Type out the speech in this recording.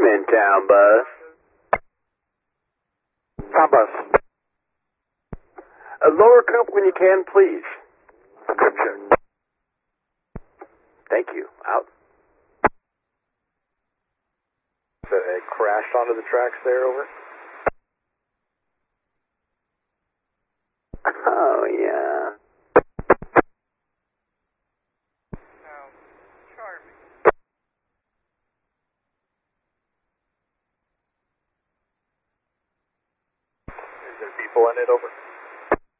in town, Buzz. Top bus. Lower cup when you can, please. Good check. Thank you. Out. So it crashed onto the tracks there, over? Oh, yeah. How charming. Is there people in it, over?